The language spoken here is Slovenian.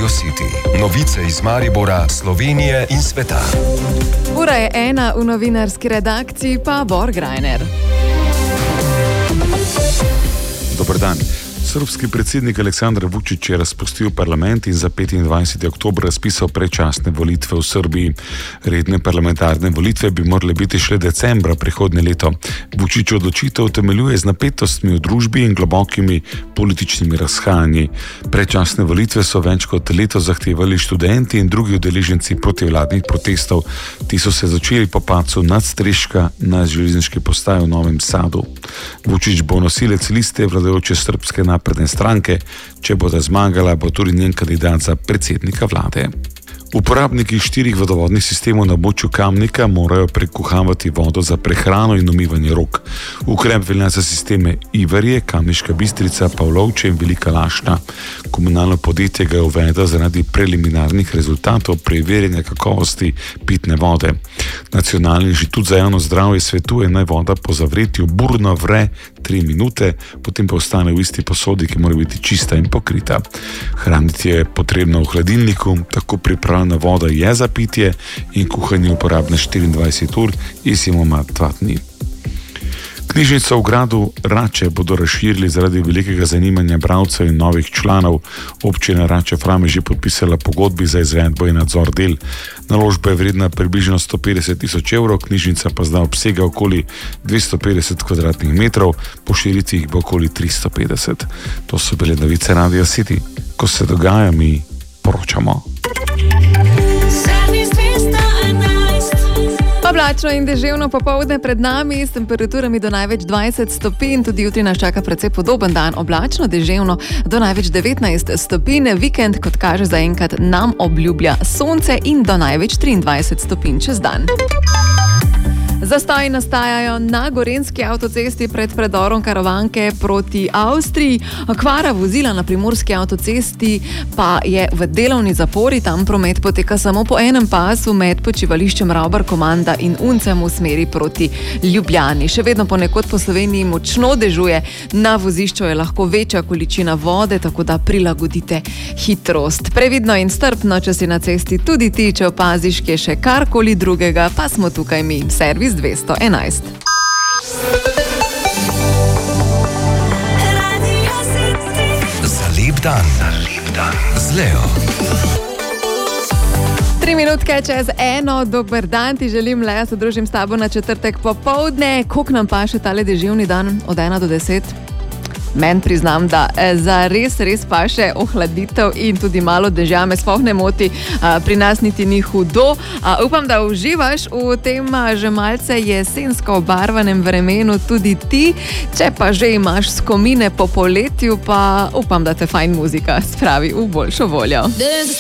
Radio City. Novice iz Maribora, Slovenije in sveta. Ura je 1, v novinarski redakciji pa Bor Grajner. Dober dan. Srbski predsednik Aleksandar Vučić je razpustil parlament in za 25. oktober razpisal predčasne volitve v Srbiji. Redne parlamentarne volitve bi morale biti šele decembra prihodnje leto. Vučić odločitev utemeljuje z napetostmi v družbi in globokimi političnimi razhajanji. Predčasne volitve so več kot leto zahtevali študenti in drugi udeleženci protivladnih protestov. Ti so se začeli po padcu nadstreška na železniški postaji v Novem Sadu. Vučić bo nosilec liste vladajoče srbske napredne stranke. Če bodo zmagala, bo tudi njen kandidat za predsednika vlade. Uporabniki 4 vodovodnih sistemov na območju Kamnika morajo prekuhavati vodo za prehrano in umivanje rok. Ukrep velja za sisteme Iverje, Kamniška Bistrica, Pavlovče in Velika Lašna. Komunalno podjetje ga je uvedlo zaradi preliminarnih rezultatov preverjanja kakovosti pitne vode. Nacionalni inštitut za javno zdravje svetuje, naj voda po zavretju burno vre 3 minute, potem pa ostane v isti posodi, ki mora biti čista in pokrita. Hraniti je potrebno v hladilniku, tako pripravljena voda je za pitje in kuhanje uporabne 24 ur, izjemoma 2 dni. Knjižnico v gradu Rače bodo razširili zaradi velikega zanimanja bralcev in novih članov. Občina Rače Frame že podpisala pogodbi za izvedbo in nadzor del. Naložba je vredna približno 150 000 evrov, knjižnica pa zdaj obsega okoli 250 kvadratnih metrov, po širitvi jih bo okoli 350. To so bile novice Radio City. Ko se dogaja, mi poročamo. Oblačno in deževno popoldne pred nami, s temperaturami do največ 20 stopinj, tudi jutri nas čaka precej podoben dan, oblačno, deževno do največ 19 stopinj, vikend, kot kaže zaenkrat, nam obljublja sonce in do največ 23 stopinj čez dan. Zastoji nastajajo na Gorenjski avtocesti pred predorom Karavanke proti Avstriji. Okvara vozila na Primorski avtocesti pa je v delovni zapori. Tam promet poteka samo po enem pasu med počivališčem Ravbar Komanda in Uncem v smeri proti Ljubljani. Še vedno ponekod po Sloveniji močno dežuje. Na vozišču je lahko večja količina vode, tako da prilagodite hitrost. Previdno in strpno, če si na cesti tudi ti, če opaziš, kje še karkoli drugega, pa smo tukaj mi, servis 211. Za lep dan. Z Leo. 3 minutke čez 1, dober dan ti želim, Lea, se družim s tabo na četrtek popoldne. Koliko nam pa še tale deževni dan od 1 do 10? Meni priznam, da za res pa še ohladitev in tudi malo dežja me sploh ne moti, pri nas niti ni hudo. Upam, da uživaš v tem že malce jesensko obarvanem vremenu tudi ti. Če pa že imaš skomine po poletju, pa upam, da te fajn muzika spravi v boljšo voljo.